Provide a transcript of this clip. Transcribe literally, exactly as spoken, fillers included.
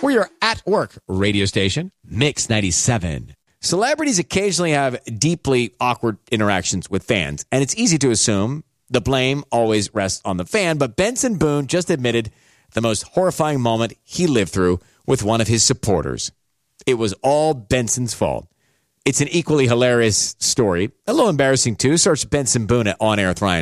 We're your at-work radio station, Mix ninety-seven. Celebrities occasionally have deeply awkward interactions with fans, and it's easy to assume the blame always rests on the fan, but Benson Boone just admitted the most horrifying moment he lived through with one of his supporters. It was all Benson's fault. It's an equally hilarious story, a little embarrassing too. Search Benson Boone at On Air with Ryan.